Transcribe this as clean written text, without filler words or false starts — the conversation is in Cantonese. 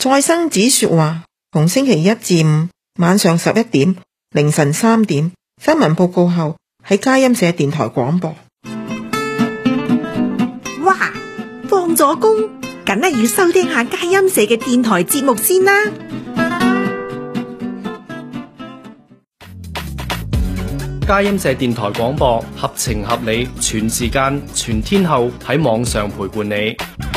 再生紙說話，逢星期一至五晚上11點、凌晨3點新聞報告後喺佳音社電台廣播。 哇！放咗工，梗係要收聽下佳音社嘅電台節目先啦。 佳音社電台廣播，合情合理，全時間、全天候喺網上陪伴你。